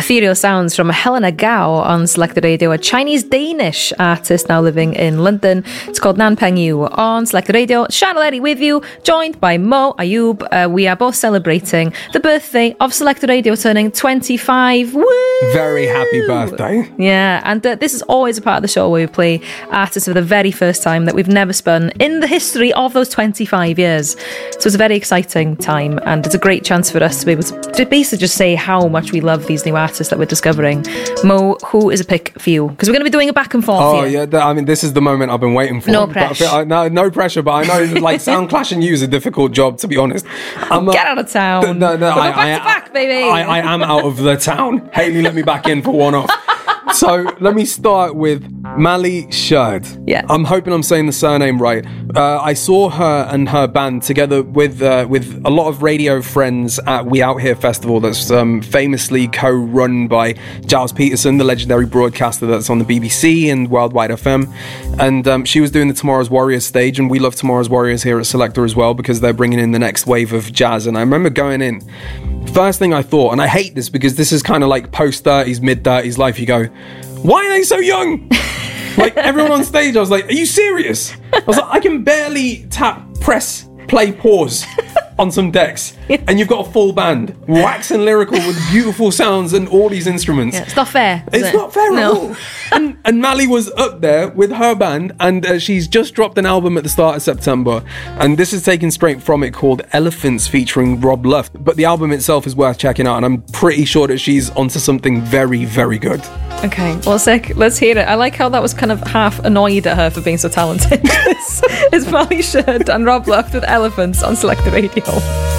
Ethereal sounds from Helena Gao on Selected Radio, a Chinese-Danish artist now living in London. It's called Nan Peng Yu on Selected Radio. Charlotte Eddy with you, joined by Mo Ayub. We are both celebrating the birthday of Selected Radio, turning 25. Woo! Very happy birthday. Yeah, and this is always a part of the show where we play artists for the very first time that we've never spun in the history of those 25 years. So it's a very exciting time, and it's a great chance for us to be able to basically just say how much we love these new artists that we're discovering. Mo, who is a pick for you? Because we're going to be doing a back and forth here. Yeah, I mean, this is the moment I've been waiting for. No pressure. No pressure, but I know like Sound Clash and You is a difficult job, to be honest. Get out of town. No, back, baby. I am out of the town. Haley, let me back in for one off. So let me start with Mali Sherd. Yeah. I'm hoping I'm saying the surname right. I saw her and her band together with a lot of radio friends at We Out Here Festival that's famously co-run by Giles Peterson, the legendary broadcaster that's on the BBC and Worldwide FM. And she was doing the Tomorrow's Warriors stage, and we love Tomorrow's Warriors here at Selector as well because they're bringing in the next wave of jazz. And I remember going in, first thing I thought, and I hate this because this is kind of like post-30s, mid-30s life, you go, why are they so young? Like, everyone on stage, I was like, are you serious? I was like, I can barely tap, press, play, pause on some decks, and you've got a full band, waxing lyrical with beautiful sounds and all these instruments. Yeah, it's not fair. It's not fair at all. And Mali was up there with her band, and she's just dropped an album at the start of September, and this is taken straight from it, called Elephants, featuring Rob Luft. But the album itself is worth checking out, and I'm pretty sure that she's onto something very, very good. Okay, well, sick. Let's hear it. I like how that was kind of half annoyed at her for being so talented. It's Mali Sherd and Rob Luft with Elephants on Selected Radio.